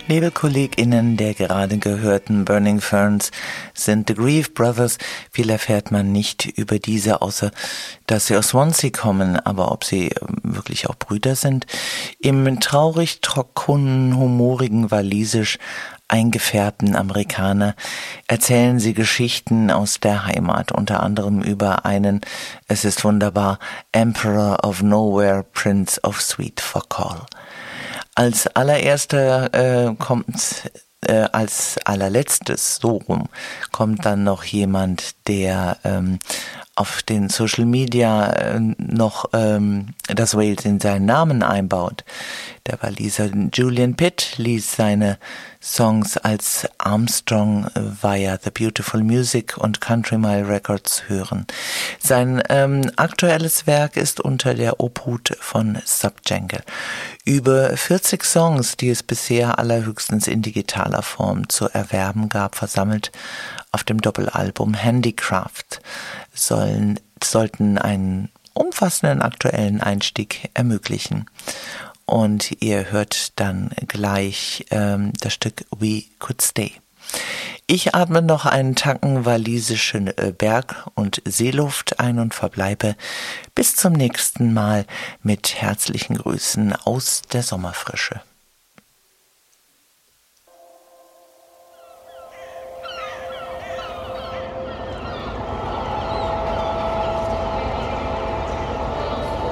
Liebe KollegInnen der gerade gehörten Burning Ferns sind The Grieve Brothers. Viel erfährt man nicht über diese, außer dass sie aus Swansea kommen, aber ob sie wirklich auch Brüder sind. Im traurig trockenen, humorigen Walisisch eingefärbten Amerikaner erzählen sie Geschichten aus der Heimat, unter anderem über einen, es ist wunderbar, Emperor of Nowhere, Prince of Sweet Fakol. Als allererster als allerletztes, so rum, kommt dann noch jemand, der auf den Social Media noch das Wales in seinen Namen einbaut. Der Waliser Julian Pitt ließ seine Songs als Armstrong via The Beautiful Music und Country Mile Records hören. Sein aktuelles Werk ist unter der Obhut von Subjangle. Über 40 Songs, die es bisher allerhöchstens in digitaler Form zu erwerben gab, versammelt auf dem Doppelalbum Handicraft, sollten einen umfassenden aktuellen Einstieg ermöglichen. Und ihr hört dann gleich das Stück We Could Stay. Ich atme noch einen Tacken walisischen Berg- und Seeluft ein und verbleibe bis zum nächsten Mal mit herzlichen Grüßen aus der Sommerfrische.